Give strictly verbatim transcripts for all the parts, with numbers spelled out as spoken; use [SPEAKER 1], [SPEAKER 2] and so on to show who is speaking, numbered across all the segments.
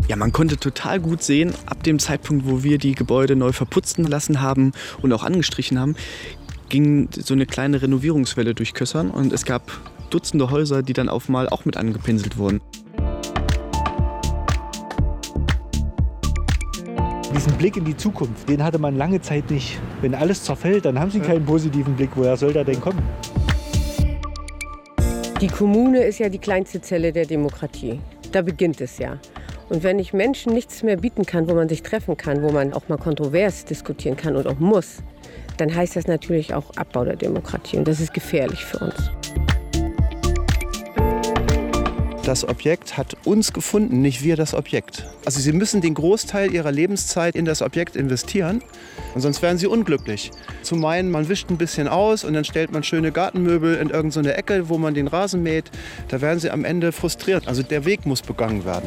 [SPEAKER 1] Ja, man konnte total gut sehen, ab dem Zeitpunkt, wo wir die Gebäude neu verputzen lassen haben und auch angestrichen haben, ging so eine kleine Renovierungswelle durch Kössern und es gab Dutzende Häuser, die dann auf einmal auch mit angepinselt wurden.
[SPEAKER 2] Diesen Blick in die Zukunft, den hatte man lange Zeit nicht. Wenn alles zerfällt, dann haben Sie keinen positiven Blick. Woher soll der denn kommen?
[SPEAKER 3] Die Kommune ist ja die kleinste Zelle der Demokratie. Da beginnt es ja. Und wenn ich Menschen nichts mehr bieten kann, wo man sich treffen kann, wo man auch mal kontrovers diskutieren kann und auch muss, dann heißt das natürlich auch Abbau der Demokratie. Und das ist gefährlich für uns.
[SPEAKER 4] Das Objekt hat uns gefunden, nicht wir das Objekt. Also Sie müssen den Großteil Ihrer Lebenszeit in das Objekt investieren, sonst werden Sie unglücklich. Zu meinen, man wischt ein bisschen aus und dann stellt man schöne Gartenmöbel in irgendeine Ecke, wo man den Rasen mäht, da werden Sie am Ende frustriert. Also der Weg muss begangen werden.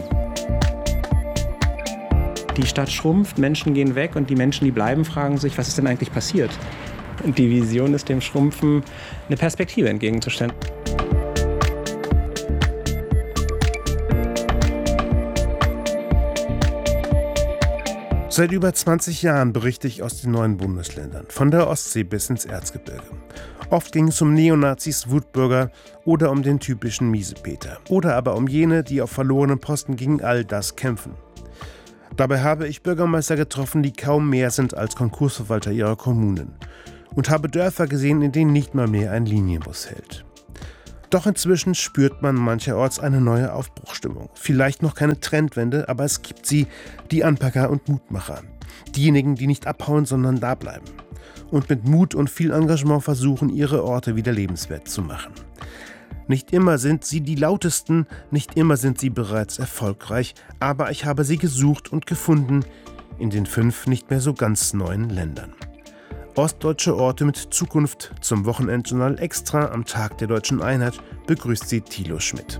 [SPEAKER 5] Die Stadt schrumpft, Menschen gehen weg und die Menschen, die bleiben, fragen sich, was ist denn eigentlich passiert? Und die Vision ist dem Schrumpfen eine Perspektive entgegenzustellen.
[SPEAKER 6] Seit über zwanzig Jahren berichte ich aus den neuen Bundesländern, von der Ostsee bis ins Erzgebirge. Oft ging es um Neonazis, Wutbürger oder um den typischen Miesepeter. Oder aber um jene, die auf verlorenen Posten gegen all das kämpfen. Dabei habe ich Bürgermeister getroffen, die kaum mehr sind als Konkursverwalter ihrer Kommunen. Und habe Dörfer gesehen, in denen nicht mal mehr ein Linienbus hält. Doch inzwischen spürt man mancherorts eine neue Aufbruchstimmung. Vielleicht noch keine Trendwende, aber es gibt sie, die Anpacker und Mutmacher. Diejenigen, die nicht abhauen, sondern da bleiben. Und mit Mut und viel Engagement versuchen, ihre Orte wieder lebenswert zu machen. Nicht immer sind sie die lautesten, nicht immer sind sie bereits erfolgreich, aber ich habe sie gesucht und gefunden in den fünf nicht mehr so ganz neuen Ländern. Ostdeutsche Orte mit Zukunft zum Wochenendjournal extra am Tag der Deutschen Einheit begrüßt sie Thilo Schmidt.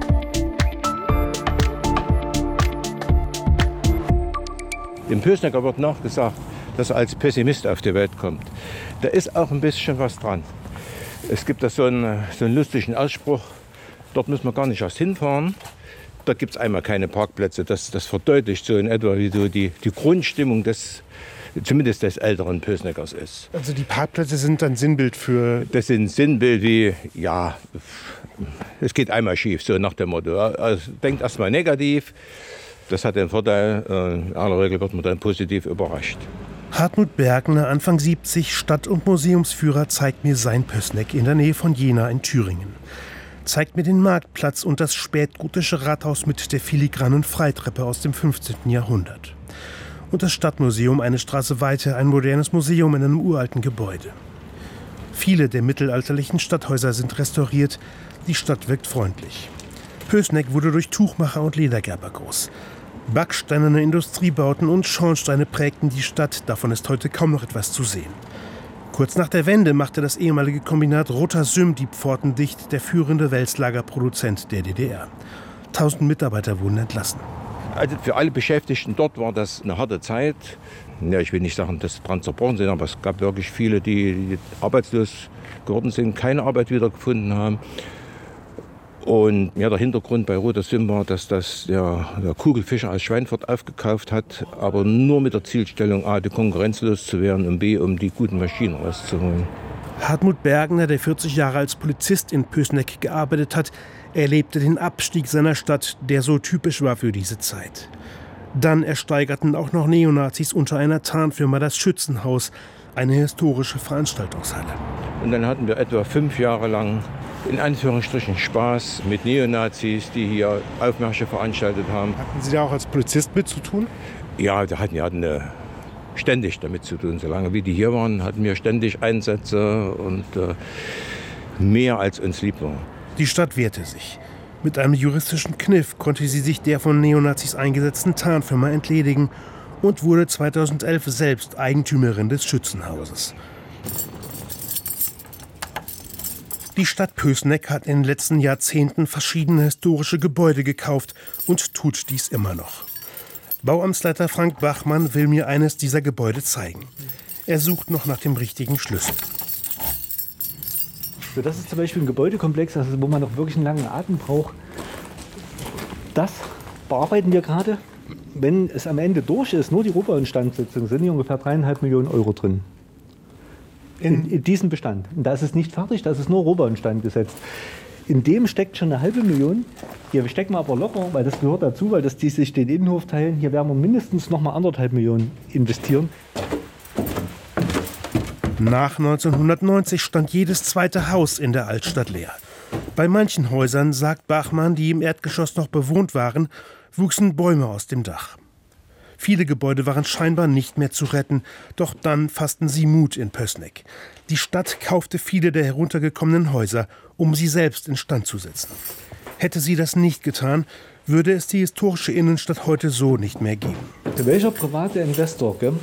[SPEAKER 7] Dem Pößnecker wird nachgesagt, dass er als Pessimist auf die Welt kommt. Da ist auch ein bisschen was dran. Es gibt da so einen, so einen lustigen Ausspruch, dort müssen wir gar nicht erst hinfahren. Da gibt es einmal keine Parkplätze. Das, das verdeutlicht so in etwa, wie so die, die Grundstimmung des, zumindest des älteren Pößneckers ist.
[SPEAKER 6] Also die Parkplätze sind ein Sinnbild für...
[SPEAKER 7] Das sind Sinnbild wie, ja, es geht einmal schief, so nach dem Motto. Also denkt erst mal negativ, das hat den Vorteil, in aller Regel wird man dann positiv überrascht.
[SPEAKER 6] Hartmut Bergner, Anfang siebzig, Stadt- und Museumsführer, zeigt mir sein Pößneck in der Nähe von Jena in Thüringen. Zeigt mir den Marktplatz und das spätgotische Rathaus mit der filigranen Freitreppe aus dem fünfzehnten Jahrhundert. Und das Stadtmuseum eine Straße weiter, ein modernes Museum in einem uralten Gebäude. Viele der mittelalterlichen Stadthäuser sind restauriert, die Stadt wirkt freundlich. Pößneck wurde durch Tuchmacher und Ledergerber groß. Backsteinerne Industriebauten und Schornsteine prägten die Stadt, davon ist heute kaum noch etwas zu sehen. Kurz nach der Wende machte das ehemalige Kombinat Roter-Sym die Pforten dicht, der führende Wälzlagerproduzent der D D R. Tausend Mitarbeiter wurden entlassen.
[SPEAKER 7] Also für alle Beschäftigten dort war das eine harte Zeit. Ja, ich will nicht sagen, dass sie dran zerbrochen sind, aber es gab wirklich viele, die, die arbeitslos geworden sind, keine Arbeit wiedergefunden haben. Und ja, der Hintergrund bei Roter-Sym war, dass das der, der Kugelfischer aus Schweinfurt aufgekauft hat, aber nur mit der Zielstellung A, die konkurrenzlos zu werden und B, um die guten Maschinen rauszuholen.
[SPEAKER 6] Hartmut Bergner, der vierzig Jahre als Polizist in Pößneck gearbeitet hat, erlebte den Abstieg seiner Stadt, der so typisch war für diese Zeit. Dann ersteigerten auch noch Neonazis unter einer Tarnfirma das Schützenhaus, eine historische Veranstaltungshalle.
[SPEAKER 7] Und dann hatten wir etwa fünf Jahre lang in Anführungsstrichen Spaß mit Neonazis, die hier Aufmärsche veranstaltet haben.
[SPEAKER 6] Hatten Sie da auch als Polizist mit zu tun?
[SPEAKER 7] Ja, wir hatten, wir hatten äh, ständig damit zu tun. Solange wie die hier waren, hatten wir ständig Einsätze und äh, mehr als uns lieb war.
[SPEAKER 6] Die Stadt wehrte sich. Mit einem juristischen Kniff konnte sie sich der von Neonazis eingesetzten Tarnfirma entledigen und wurde zweitausendelf selbst Eigentümerin des Schützenhauses. Die Stadt Pößneck hat in den letzten Jahrzehnten verschiedene historische Gebäude gekauft und tut dies immer noch. Bauamtsleiter Frank Bachmann will mir eines dieser Gebäude zeigen. Er sucht noch nach dem richtigen Schlüssel.
[SPEAKER 2] So, das ist zum Beispiel ein Gebäudekomplex, also wo man noch wirklich einen langen Atem braucht. Das bearbeiten wir gerade. Wenn es am Ende durch ist, nur die Rohbauinstandsetzung, sind hier ungefähr dreieinhalb Millionen Euro drin. In, in diesem Bestand. Und da ist es nicht fertig, da ist es nur Rohbau instand gesetzt. In dem steckt schon eine halbe Million. Hier stecken wir aber locker, weil das gehört dazu, weil das, die sich den Innenhof teilen. Hier werden wir mindestens noch mal anderthalb Millionen investieren.
[SPEAKER 6] Nach neunzehnhundertneunzig stand jedes zweite Haus in der Altstadt leer. Bei manchen Häusern, sagt Bachmann, die im Erdgeschoss noch bewohnt waren, wuchsen Bäume aus dem Dach. Viele Gebäude waren scheinbar nicht mehr zu retten, doch dann fassten sie Mut in Pößneck. Die Stadt kaufte viele der heruntergekommenen Häuser, um sie selbst instand zu setzen. Hätte sie das nicht getan, würde es die historische Innenstadt heute so nicht mehr geben.
[SPEAKER 2] Welcher private Investor gell,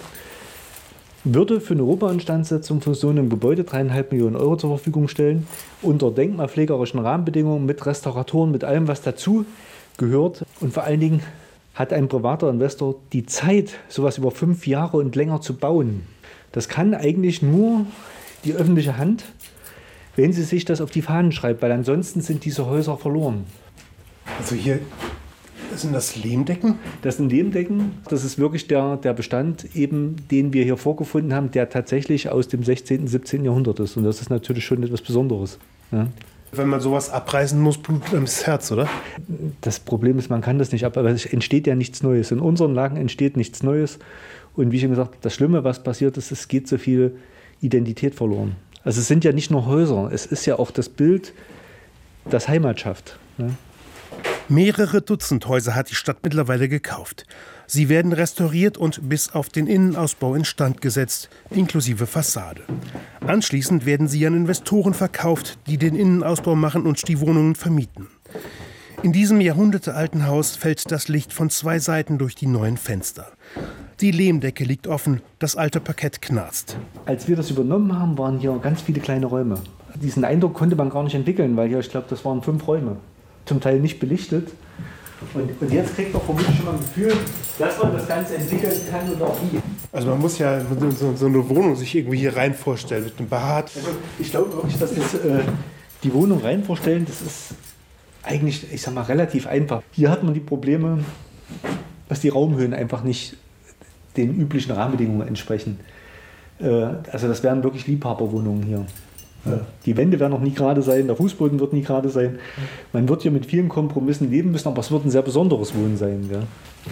[SPEAKER 2] würde für eine Rohbauinstandsetzung von so einem Gebäude dreieinhalb Millionen Euro zur Verfügung stellen, unter denkmalpflegerischen Rahmenbedingungen, mit Restauratoren, mit allem, was dazu gehört, und vor allen Dingen hat ein privater Investor die Zeit, sowas über fünf Jahre und länger zu bauen. Das kann eigentlich nur die öffentliche Hand, wenn sie sich das auf die Fahnen schreibt, weil ansonsten sind diese Häuser verloren.
[SPEAKER 6] Also hier sind das Lehmdecken?
[SPEAKER 2] Das sind Lehmdecken. Das ist wirklich der, der Bestand, eben, den wir hier vorgefunden haben, der tatsächlich aus dem sechzehnten, siebzehnten Jahrhundert ist. Und das ist natürlich schon etwas Besonderes. Ja.
[SPEAKER 6] Wenn man sowas abreißen muss, blutet einem das Herz, oder?
[SPEAKER 2] Das Problem ist, man kann das nicht ab, aber es entsteht ja nichts Neues. In unseren Lagen entsteht nichts Neues. Und wie schon gesagt, das Schlimme, was passiert ist, es geht so viel Identität verloren. Also es sind ja nicht nur Häuser, es ist ja auch das Bild, das Heimat schafft. Ne?
[SPEAKER 6] Mehrere Dutzend Häuser hat die Stadt mittlerweile gekauft. Sie werden restauriert und bis auf den Innenausbau instand gesetzt, inklusive Fassade. Anschließend werden sie an Investoren verkauft, die den Innenausbau machen und die Wohnungen vermieten. In diesem jahrhundertealten Haus fällt das Licht von zwei Seiten durch die neuen Fenster. Die Lehmdecke liegt offen, das alte Parkett knarzt.
[SPEAKER 2] Als wir das übernommen haben, waren hier ganz viele kleine Räume. Diesen Eindruck konnte man gar nicht entwickeln, weil hier, ich glaube, das waren fünf Räume. Zum Teil nicht belichtet. Und, und jetzt kriegt man vermutlich schon mal ein Gefühl, dass man das Ganze entwickeln kann oder auch wie.
[SPEAKER 6] Also man muss ja so, so eine Wohnung sich irgendwie hier rein vorstellen, mit einem Bad.
[SPEAKER 2] Also ich glaube wirklich, dass das, äh, die Wohnung rein vorstellen, das ist eigentlich, ich sag mal, relativ einfach. Hier hat man die Probleme, dass die Raumhöhen einfach nicht den üblichen Rahmenbedingungen entsprechen. Äh, also das wären wirklich Liebhaberwohnungen hier. Ja. Die Wände werden noch nie gerade sein, der Fußboden wird nie gerade sein. Man wird hier mit vielen Kompromissen leben müssen, aber es wird ein sehr besonderes Wohnen sein. Ja.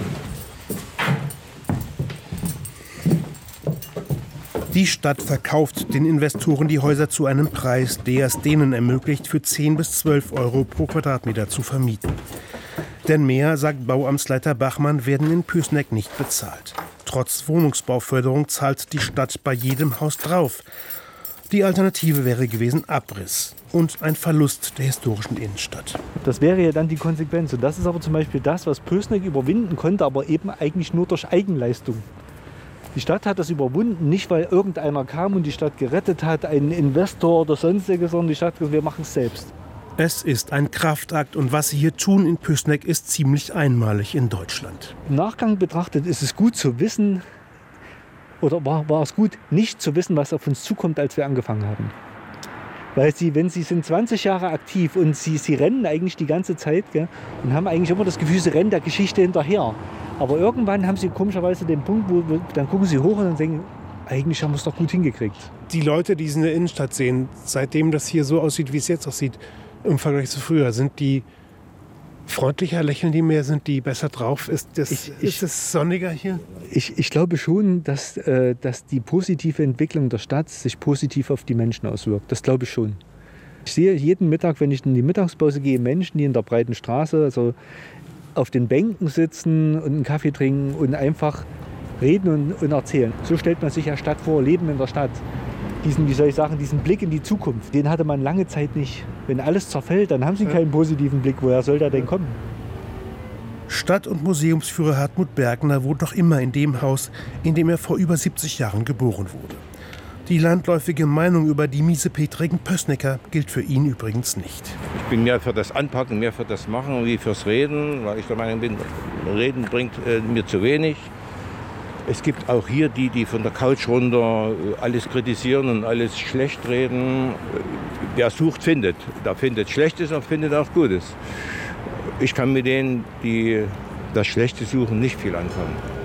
[SPEAKER 6] Die Stadt verkauft den Investoren die Häuser zu einem Preis, der es denen ermöglicht, für zehn bis zwölf Euro pro Quadratmeter zu vermieten. Denn mehr, sagt Bauamtsleiter Bachmann, werden in Pößneck nicht bezahlt. Trotz Wohnungsbauförderung zahlt die Stadt bei jedem Haus drauf. Die Alternative wäre gewesen Abriss und ein Verlust der historischen Innenstadt.
[SPEAKER 2] Das wäre ja dann die Konsequenz. Und das ist aber zum Beispiel das, was Pößneck überwinden konnte, aber eben eigentlich nur durch Eigenleistung. Die Stadt hat das überwunden, nicht weil irgendeiner kam und die Stadt gerettet hat, ein Investor oder sonstiges, sondern die Stadt gesagt, wir machen es selbst.
[SPEAKER 6] Es ist ein Kraftakt und was sie hier tun in Pößneck ist ziemlich einmalig in Deutschland.
[SPEAKER 2] Im Nachgang betrachtet ist es gut zu wissen, oder war, war es gut, nicht zu wissen, was auf uns zukommt, als wir angefangen haben. Weil sie, wenn sie sind zwanzig Jahre aktiv und sie, sie rennen eigentlich die ganze Zeit, gell, und haben eigentlich immer das Gefühl, sie rennen der Geschichte hinterher. Aber irgendwann haben sie komischerweise den Punkt, wo, wo dann gucken sie hoch und dann denken, eigentlich haben wir es doch gut hingekriegt.
[SPEAKER 6] Die Leute, die es in der Innenstadt sehen, seitdem das hier so aussieht, wie es jetzt aussieht, im Vergleich zu früher, sind die freundlicher, lächeln die mehr, sind die besser drauf? Ist das,
[SPEAKER 2] ich, ich,
[SPEAKER 6] ist das sonniger hier?
[SPEAKER 2] Ich, ich glaube schon, dass, äh, dass die positive Entwicklung der Stadt sich positiv auf die Menschen auswirkt. Das glaube ich schon. Ich sehe jeden Mittag, wenn ich in die Mittagspause gehe, Menschen, die in der breiten Straße also auf den Bänken sitzen und einen Kaffee trinken und einfach reden und, und erzählen. So stellt man sich ja Stadt vor, Leben in der Stadt. Diesen, wie soll ich sagen, diesen Blick in die Zukunft, den hatte man lange Zeit nicht. Wenn alles zerfällt, dann haben sie keinen positiven Blick. Woher soll der denn kommen?
[SPEAKER 6] Stadt- und Museumsführer Hartmut Bergner wohnt noch immer in dem Haus, in dem er vor über siebzig Jahren geboren wurde. Die landläufige Meinung über die miesepetrigen Pößnecker gilt für ihn übrigens nicht.
[SPEAKER 7] Ich bin mehr für das Anpacken, mehr für das Machen wie fürs Reden, weil ich der Meinung bin, Reden bringt äh, mir zu wenig. Es gibt auch hier die, die von der Couch runter alles kritisieren und alles schlecht reden. Wer sucht, findet. Da findet Schlechtes und findet auch Gutes. Ich kann mit denen, die das Schlechte suchen, nicht viel anfangen.